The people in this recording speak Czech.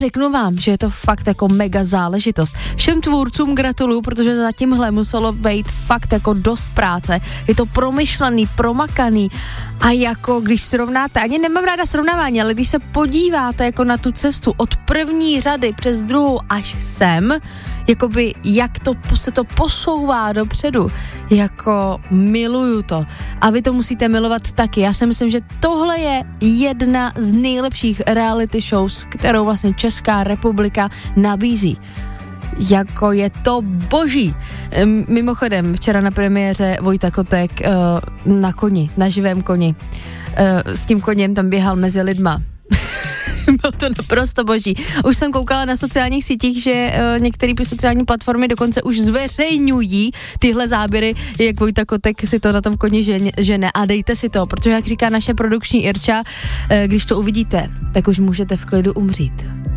řeknu vám, že je to fakt jako mega záležitost. Všem tvůrcům gratuluju, protože za tímhle muselo být fakt jako dost práce. Je to promyšlený, promakaný a jako když srovnáte, ani nemám ráda srovnávání, ale když se podíváte jako na tu cestu od první řady přes druhou až sem, jakoby jak to se to posouvá dopředu, jako miluju to. A vy to musíte milovat taky. Já si myslím, že tohle je jedna z nejlepších reality shows, kterou vlastně Česká republika nabízí. Jako je to boží. Mimochodem, včera na premiéře Vojta Kotek na koni, na živém koni. S tím koněm tam běhal mezi lidma. Bylo to naprosto boží. Už jsem koukala na sociálních sítích, že některé sociální platformy dokonce už zveřejňují tyhle záběry, jak Vojta Kotek si to na tom koni žene a dejte si to, protože jak říká naše produkční Irča, když to uvidíte, tak už můžete v klidu umřít.